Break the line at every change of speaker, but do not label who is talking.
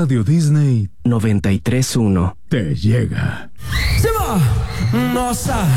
Radio Disney
93.1
te llega.
Se va. Nossa.